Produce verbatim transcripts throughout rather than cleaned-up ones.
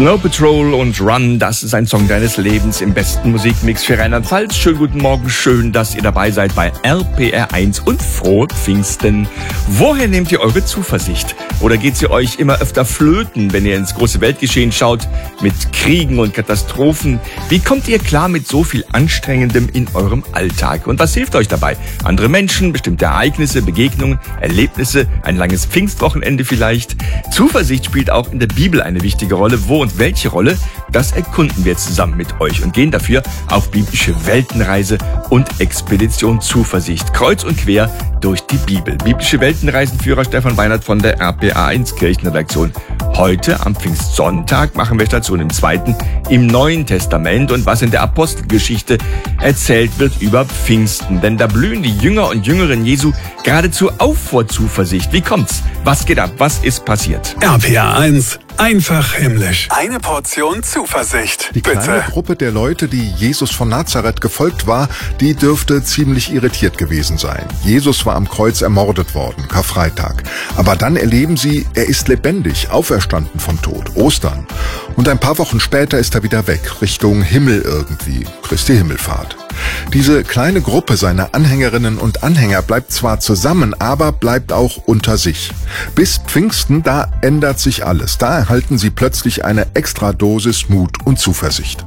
Snow Patrol und Run, das ist ein Song deines Lebens im besten Musikmix für Rheinland-Pfalz. Schönen guten Morgen, schön, dass ihr dabei seid bei R P R eins und frohe Pfingsten. Woher nehmt ihr eure Zuversicht? Oder geht sie euch immer öfter flöten, wenn ihr ins große Weltgeschehen schaut, mit Kriegen und Katastrophen? Wie kommt ihr klar mit so viel Anstrengendem in eurem Alltag? Und was hilft euch dabei? Andere Menschen, bestimmte Ereignisse, Begegnungen, Erlebnisse, ein langes Pfingstwochenende vielleicht? Zuversicht spielt auch in der Bibel eine wichtige Rolle. Wo und welche Rolle, das erkunden wir zusammen mit euch und gehen dafür auf biblische Weltenreise und Expedition Zuversicht. Kreuz und quer durch die Bibel. Biblische Weltenreisenführer Stefan Weinert von der R P R eins Kirchenredaktion. Heute am Pfingstsonntag machen wir Station im zweiten im Neuen Testament und was in der Apostelgeschichte erzählt wird über Pfingsten. Denn da blühen die Jünger und Jüngerinnen Jesu geradezu auf vor Zuversicht. Wie kommt's? Was geht ab? Was ist passiert? R P R eins. Einfach himmlisch. Eine Portion Zuversicht. Die Bitte. kleine Gruppe der Leute, die Jesus von Nazareth gefolgt war, die dürfte ziemlich irritiert gewesen sein. Jesus war am Kreuz ermordet worden, Karfreitag. Aber dann erleben sie, er ist lebendig, auferstanden vom Tod, Ostern. Und ein paar Wochen später ist er wieder weg, Richtung Himmel irgendwie, Christi Himmelfahrt. Diese kleine Gruppe seiner Anhängerinnen und Anhänger bleibt zwar zusammen, aber bleibt auch unter sich. Bis Pfingsten, da ändert sich alles. Da erhalten sie plötzlich eine Extradosis Mut und Zuversicht.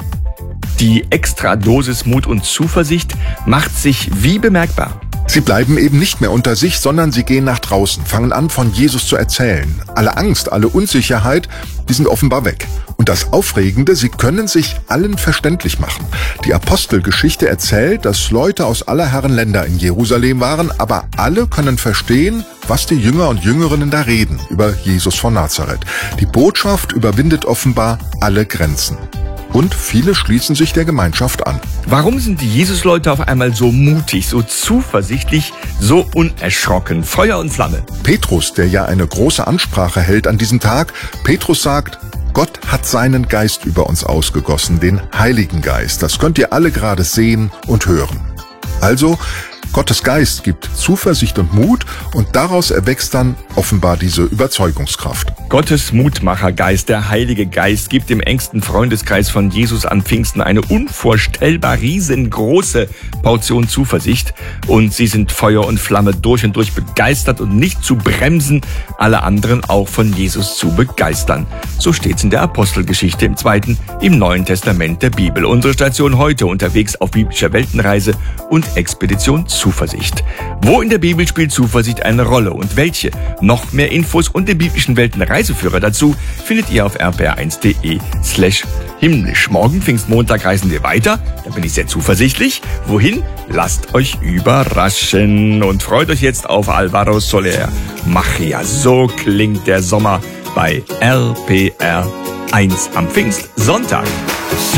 Die Extradosis Mut und Zuversicht macht sich wie bemerkbar? Sie bleiben eben nicht mehr unter sich, sondern sie gehen nach draußen, fangen an, von Jesus zu erzählen. Alle Angst, alle Unsicherheit, die sind offenbar weg. Und das Aufregende, sie können sich allen verständlich machen. Die Apostelgeschichte erzählt, dass Leute aus aller Herren Länder in Jerusalem waren, aber alle können verstehen, was die Jünger und Jüngerinnen da reden über Jesus von Nazareth. Die Botschaft überwindet offenbar alle Grenzen. Und viele schließen sich der Gemeinschaft an. Warum sind die Jesusleute auf einmal so mutig, so zuversichtlich, so unerschrocken? Feuer und Flamme. Petrus, der ja eine große Ansprache hält an diesem Tag, Petrus sagt, Gott hat seinen Geist über uns ausgegossen, den Heiligen Geist. Das könnt ihr alle gerade sehen und hören. Also, Gottes Geist gibt Zuversicht und Mut und daraus erwächst dann offenbar diese Überzeugungskraft. Gottes Mutmachergeist, der Heilige Geist, gibt dem engsten Freundeskreis von Jesus an Pfingsten eine unvorstellbar riesengroße Portion Zuversicht. Und sie sind Feuer und Flamme, durch und durch begeistert und nicht zu bremsen, alle anderen auch von Jesus zu begeistern. So steht's in der Apostelgeschichte im zweiten im Neuen Testament der Bibel. Unsere Station heute unterwegs auf biblischer Weltenreise und Expedition Zuversicht. Wo in der Bibel spielt Zuversicht eine Rolle und welche? Noch mehr Infos und den biblischen Weltenreiseführer dazu findet ihr auf r p r eins punkt d e slash himmlisch. Morgen Pfingstmontag reisen wir weiter, da bin ich sehr zuversichtlich. Wohin? Lasst euch überraschen und freut euch jetzt auf Alvaro Soler. Magia, so klingt der Sommer bei R P R eins am Pfingstsonntag.